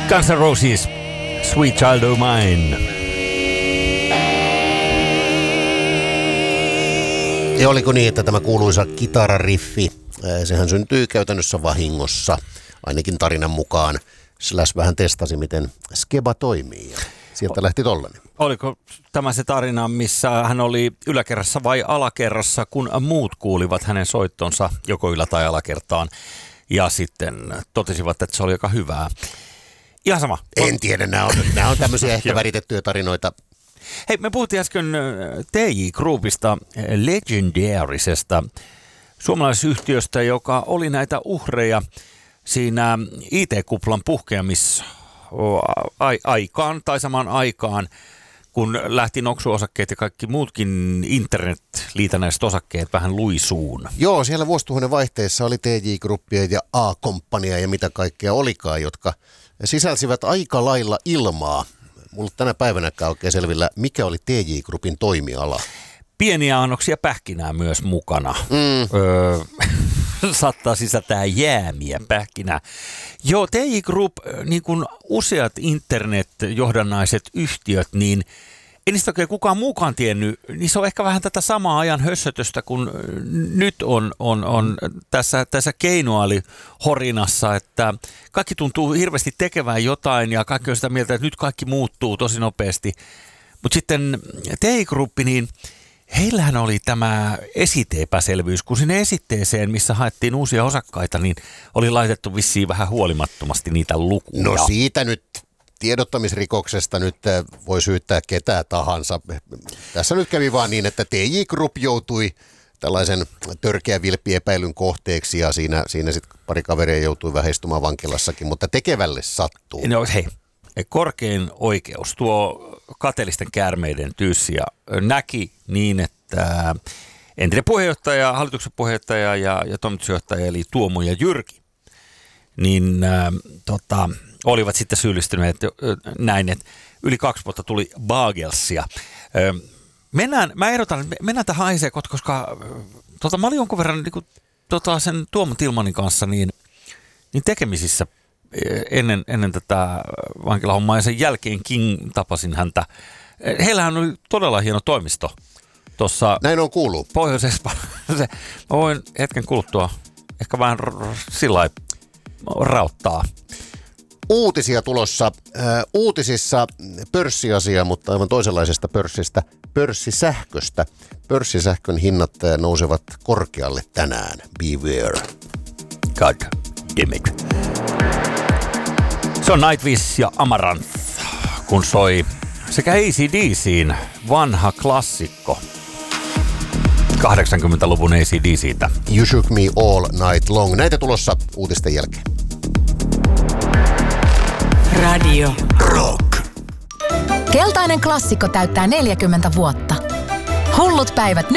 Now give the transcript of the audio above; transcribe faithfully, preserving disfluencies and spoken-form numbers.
Guns N' Roses, Sweet Child O' Mine. Ja oliko niin, että tämä kuuluisa kitarariffi, sehän syntyi käytännössä vahingossa, ainakin tarinan mukaan. Slash vähän testasi, miten skeba toimii ja sieltä lähti tollainen. Oliko tämä se tarina, missä hän oli yläkerrassa vai alakerrassa, kun muut kuulivat hänen soittonsa joko ylä- tai alakertaan ja sitten totesivat, että se oli aika hyvää. Ihan sama. En tiedä, nämä on, nämä on tämmöisiä ehkä väritettyjä tarinoita. Hei, me puhuttiin äsken T J Groupista, legendaarisesta suomalaisyhtiöstä, joka oli näitä uhreja siinä I T-kuplan puhkeamisaikaan tai samaan aikaan, kun lähti Noksu-osakkeet ja kaikki muutkin internet-liitännäiset osakkeet vähän luisuun. Joo, siellä vuosituhannen vaihteessa oli T J Groupia ja A-komppania ja mitä kaikkea olikaan, jotka sisälsivät aika lailla ilmaa. Mulla tänä päivänäkään oikein selvillä, mikä oli T J Groupin toimiala. Pieniä annoksia pähkinää myös mukana. Mm. Öö, saattaa sisältää jäämiä pähkinää. Joo, T J Group, niin kuin useat internetjohdannaiset yhtiöt, niin ei niistä oikein kukaan muukaan tiennyt. Niin se on ehkä vähän tätä samaa ajan hössötöstä, kun nyt on, on, on tässä, tässä keinoälyhorinassa, että kaikki tuntuu hirveästi tekevään jotain ja kaikki on sitä mieltä, että nyt kaikki muuttuu tosi nopeasti. Mutta sitten T J Group, niin heillähän oli tämä esite-epäselvyys, kun sinne esitteeseen, missä haettiin uusia osakkaita, niin oli laitettu vissiin vähän huolimattomasti niitä lukuja. No siitä nyt tiedottamisrikoksesta nyt voi syyttää ketään tahansa. Tässä nyt kävi vaan niin, että T J Group joutui tällaisen törkeän vilppiepäilyn kohteeksi ja siinä, siinä sitten pari kaveria joutui väheistumaan vankilassakin, mutta tekevälle sattuu. No hei, korkein oikeus, tuo kateellisten käärmeiden tyyssiä näki niin, että entinen puheenjohtaja, hallituksen puheenjohtaja ja, ja toimitusjohtaja eli Tuomo ja Jyrki, niin äh, tota, olivat sitten syyllistyneet äh, näin, että yli kaksi vuotta tuli Bagelsia. Äh, mennään, mä ehdotan, että mennään tähän aiheeseen, koska äh, tota, mä olin jonkun verran niin kuin, tota, sen Tuomo Tilmanin kanssa niin, niin tekemisissä ennen, ennen tätä vankilahommaa ja sen jälkeenkin tapasin häntä. Heillähän oli todella hieno toimisto tuossa. Näin on kuullut. Pohjois-Espanjassa. Mä voin hetken kuluttua ehkä vähän r- sillä lailla rauttaa. Uutisia tulossa. Äh, uutisissa pörssiasia, mutta aivan toisenlaisesta pörssistä, pörssisähköstä. Pörssisähkön hinnat nousevat korkealle tänään. Beware. God damn it. Se on Nightwish ja Amaranth, kun soi sekä A C D C:n vanha klassikko. kahdeksankymmentäluvun A C D C:tä. You Shook Me All Night Long. Näitä tulossa uutisten jälkeen. Radio Rock. Keltainen klassikko täyttää neljäkymmentä vuotta. Hullut päivät nyt.